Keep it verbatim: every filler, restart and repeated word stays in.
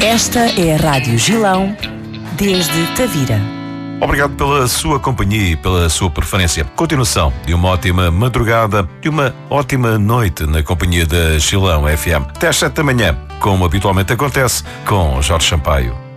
Esta é a Rádio Gilão, desde Tavira. Obrigado pela sua companhia e pela sua preferência. Continuação de uma ótima madrugada, de uma ótima noite na companhia da Gilão F M. Até às sete da manhã, como habitualmente acontece, com Jorge Sampaio.